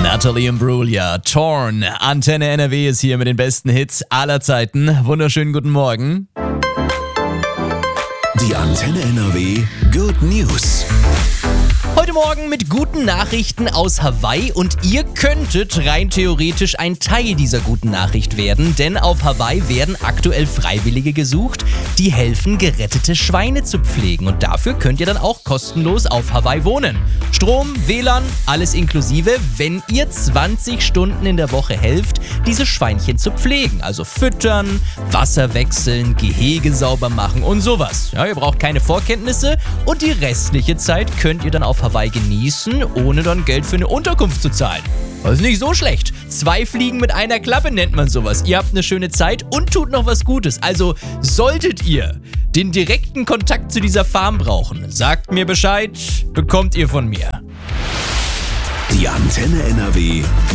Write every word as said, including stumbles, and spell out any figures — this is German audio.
Natalie Imbruglia, Torn. Antenne N R W ist hier mit den besten Hits aller Zeiten. Wunderschönen guten Morgen. Die Antenne N R W Good News. Heute Morgen mit guten Nachrichten aus Hawaii und ihr könntet rein theoretisch ein Teil dieser guten Nachricht werden, denn auf Hawaii werden aktuell Freiwillige gesucht, die helfen, gerettete Schweine zu pflegen und dafür könnt ihr dann auch kostenlos auf Hawaii wohnen. Strom, W L A N, alles inklusive, wenn ihr zwanzig Stunden in der Woche helft, diese Schweinchen zu pflegen, also füttern, Wasser wechseln, Gehege sauber machen und sowas. Ja, ihr braucht keine Vorkenntnisse und die restliche Zeit könnt ihr dann auf Hawaii genießen, ohne dann Geld für eine Unterkunft zu zahlen. Das ist nicht so schlecht. Zwei Fliegen mit einer Klappe nennt man sowas. Ihr habt eine schöne Zeit und tut noch was Gutes. Also solltet ihr den direkten Kontakt zu dieser Farm brauchen, sagt mir Bescheid, bekommt ihr von mir. Die Antenne N R W